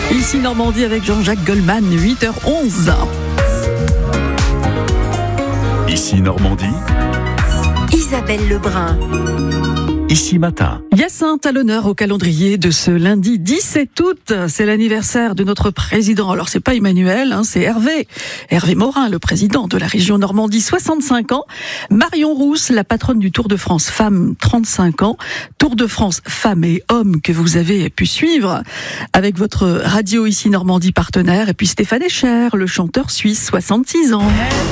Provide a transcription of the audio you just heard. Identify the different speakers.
Speaker 1: Ici Normandie avec Jean-Jacques Goldman, 8h11.
Speaker 2: Ici Normandie,
Speaker 3: Isabelle Lebrun.
Speaker 2: Ici Matin.
Speaker 1: Hyacinthe à l'honneur au calendrier de ce lundi 17 août. C'est l'anniversaire de notre président. Alors c'est pas Emmanuel, c'est Hervé. Hervé Morin, le président de la région Normandie, 65 ans. Marion Rousse, la patronne du Tour de France Femmes, 35 ans. Tour de France Femmes et Hommes que vous avez pu suivre avec votre radio Ici Normandie partenaire. Et puis Stéphane Echer, le chanteur suisse, 66 ans.